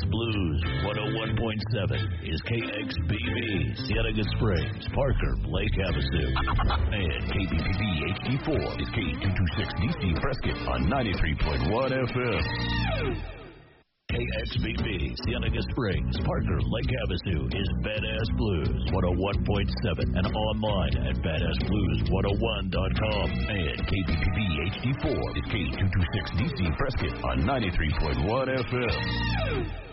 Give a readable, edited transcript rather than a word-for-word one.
Blues 101.7 is KXBB, Cienega Springs, Parker, Lake Havasu. And KBPB HD4 is K226DC Prescott on 93.1 FM. KXBB, Cienega Springs, Parker, Lake Havasu is Badass Blues 101.7 and online at badassblues101.com. And KBPB HD4 is K226DC Prescott on 93.1 FM.